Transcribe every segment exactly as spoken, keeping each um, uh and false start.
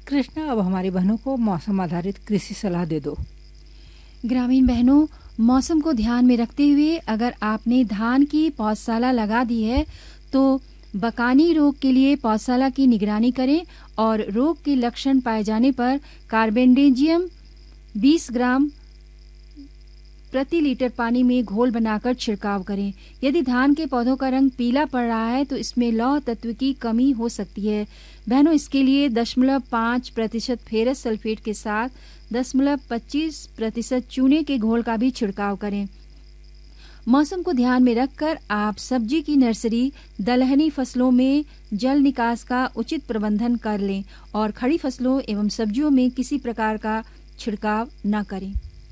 कृष्णा, अब हमारी बहनों को मौसम आधारित कृषि सलाह दे दो। ग्रामीण बहनों, मौसम को ध्यान में रखते हुए अगर आपने धान की पौधशाला लगा दी है तो बकानी रोग के लिए पौधशाला की निगरानी करें और रोग के लक्षण पाए जाने पर कार्बेंडेजियम बीस ग्राम प्रति लीटर पानी में घोल बनाकर छिड़काव करें। यदि धान के पौधों का रंग पीला पड़ रहा है तो इसमें लौह तत्व की कमी हो सकती है। बहनों, इसके लिए दशमलव पाँच प्रतिशत फेरस सल्फेट के साथ दशमलव पच्चीस प्रतिशत चूने के घोल का भी छिड़काव करें। मौसम को ध्यान में रखकर आप सब्जी की नर्सरी, दलहनी फसलों में जल निकास का उचित प्रबंधन कर लें और खड़ी फसलों एवं सब्जियों में किसी प्रकार का छिड़काव न करें।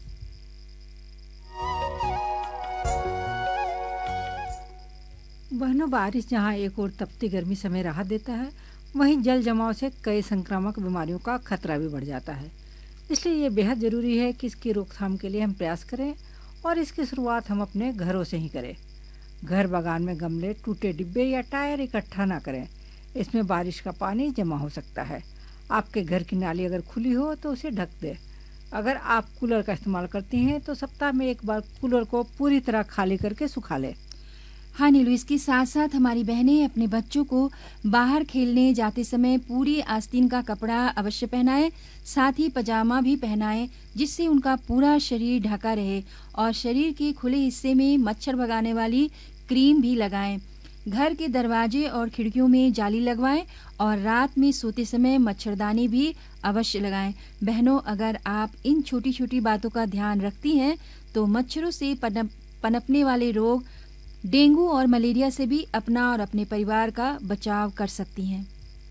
बहनों, बारिश जहाँ एक और तपती गर्मी समय राहत देता है, वहीं जल जमाव से कई संक्रामक बीमारियों का खतरा भी बढ़ जाता है। इसलिए ये बेहद ज़रूरी है कि इसकी रोकथाम के लिए हम प्रयास करें और इसकी शुरुआत हम अपने घरों से ही करें। घर बागान में गमले, टूटे डिब्बे या टायर इकट्ठा ना करें, इसमें बारिश का पानी जमा हो सकता है। आपके घर की नाली अगर खुली हो तो उसे ढक दें। अगर आप कूलर का इस्तेमाल करती हैं तो सप्ताह में एक बार कूलर को पूरी तरह खाली करके सुखा लें। हाँ नीलू, इसके साथ साथ हमारी बहनें अपने बच्चों को बाहर खेलने जाते समय पूरी आस्तीन का कपड़ा अवश्य पहनाएं, साथ ही पजामा भी पहनाएं जिससे उनका पूरा शरीर ढका रहे और शरीर के खुले हिस्से में मच्छर भगाने वाली क्रीम भी लगाएं। घर के दरवाजे और खिड़कियों में जाली लगवाएं और रात में सोते समय मच्छरदानी भी अवश्य लगाएं। बहनों, अगर आप इन छोटी छोटी बातों का ध्यान रखती हैं तो मच्छरों से पनप, पनपने वाले रोग, डेंगू और मलेरिया से भी अपना और अपने परिवार का बचाव कर सकती हैं।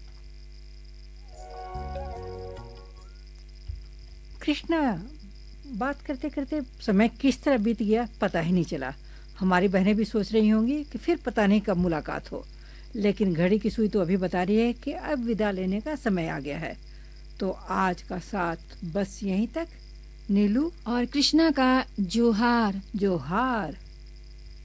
कृष्णा, बात करते करते समय किस तरह बीत गया पता ही नहीं चला। हमारी बहनें भी सोच रही होंगी कि फिर पता नहीं कब मुलाकात हो, लेकिन घड़ी की सुई तो अभी बता रही है कि अब विदा लेने का समय आ गया है। तो आज का साथ बस यहीं तक। नीलू और कृष्णा का जोहार। जोहार।